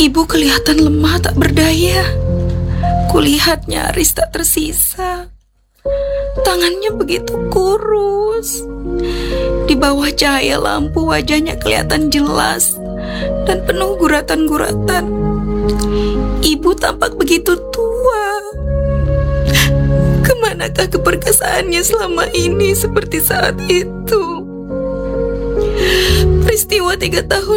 Ibu kelihatan lemah tak berdaya. Kulihat nyaris tak tersisa. Tangannya begitu kurus. Di bawah cahaya lampu wajahnya kelihatan jelas dan penuh guratan-guratan. Ibu tampak begitu tua. Kemanakah keperkasaannya selama ini seperti saat itu? Peristiwa 3 tahun